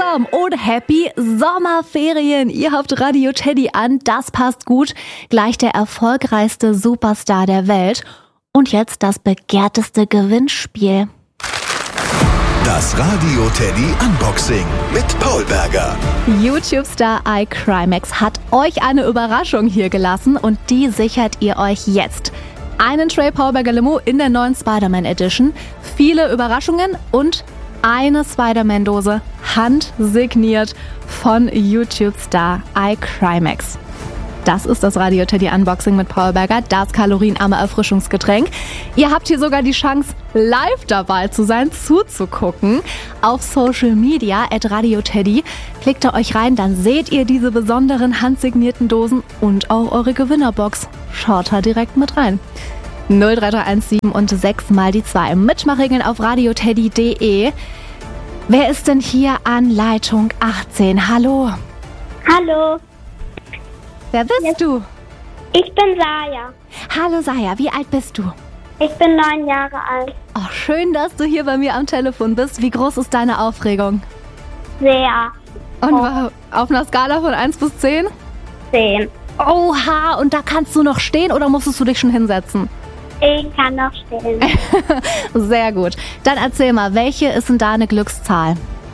warm und happy Sommerferien. Ihr habt Radio Teddy an, das passt gut. Gleich der erfolgreichste Superstar der Welt. Und jetzt das begehrteste Gewinnspiel. Das Radio Teddy Unboxing mit Paul Berger. YouTube-Star iCrimex hat euch eine Überraschung hier gelassen und die sichert ihr euch jetzt. Einen Trey Paul Berger Limo in der neuen Spider-Man Edition, viele Überraschungen und eine Spider-Man-Dose handsigniert von YouTube-Star iCrimex. Das ist das Radio Teddy Unboxing mit Paul Berger, das kalorienarme Erfrischungsgetränk. Ihr habt hier sogar die Chance, live dabei zu sein, zuzugucken. Auf Social Media @RadioTeddy klickt ihr euch rein, dann seht ihr diese besonderen handsignierten Dosen und auch eure Gewinnerbox. Schaut da direkt mit rein. 03317 und 6 mal die 2. Mitmachregeln auf radioteddy.de. Wer ist denn hier an Leitung 18? Hallo. Hallo, Wer bist du? ich bin Saya. Hallo Saya, wie alt bist du? Ich bin 9 Jahre alt. Oh, schön, dass du hier bei mir am Telefon bist. Wie groß ist deine Aufregung? Sehr. Und auf einer Skala von 1 bis 10? 10. Oha, und da kannst du noch stehen oder musstest du dich schon hinsetzen? Ich kann noch stehen. Sehr gut. Dann erzähl mal, welche ist denn deine Glückszahl?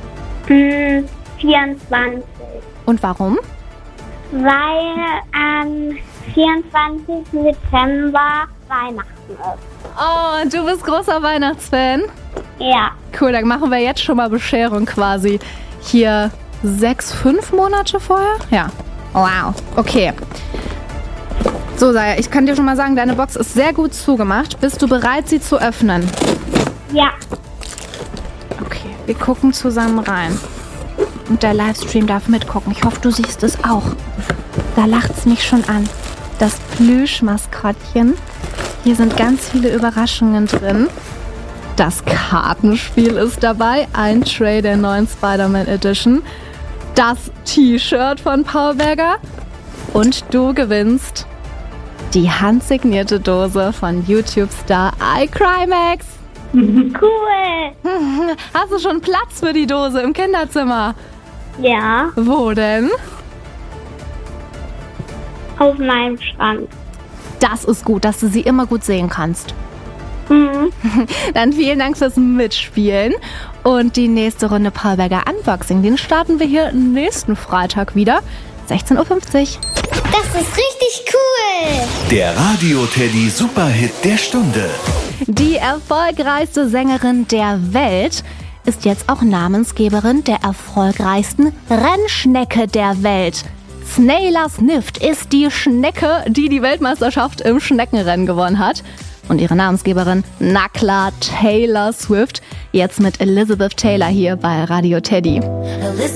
24. Und warum? Weil am 24. Dezember Weihnachten ist. Oh, und du bist großer Weihnachtsfan? Ja. Cool, dann machen wir jetzt schon mal Bescherung quasi. Hier 5 Monate vorher? Ja. Wow, okay. So, Saya, ich kann dir schon mal sagen, deine Box ist sehr gut zugemacht. Bist du bereit, sie zu öffnen? Ja. Okay, wir gucken zusammen rein. Und der Livestream darf mitgucken. Ich hoffe, du siehst es auch. Da lacht's mich schon an. Das Plüschmaskottchen. Hier sind ganz viele Überraschungen drin. Das Kartenspiel ist dabei. Ein Tray der neuen Spider-Man Edition. Das T-Shirt von Paul Berger. Und du gewinnst die handsignierte Dose von YouTube-Star iCrimex. Cool. Hast du schon Platz für die Dose im Kinderzimmer? Ja, Wo denn? auf meinem Schrank. Das ist gut, dass du sie immer gut sehen kannst. Dann vielen Dank fürs Mitspielen. Und die nächste Runde Paul Berger Unboxing, den starten wir hier nächsten Freitag wieder. 16:50 Uhr. Das ist richtig cool. Der Radio Teddy Superhit der Stunde. Die erfolgreichste Sängerin der Welt ist jetzt auch Namensgeberin der erfolgreichsten Rennschnecke der Welt. Snayla Swift ist die Schnecke, die die Weltmeisterschaft im Schneckenrennen gewonnen hat. Und ihre Namensgeberin, na klar, Taylor Swift, jetzt mit Elizabeth Taylor hier bei Radio Teddy.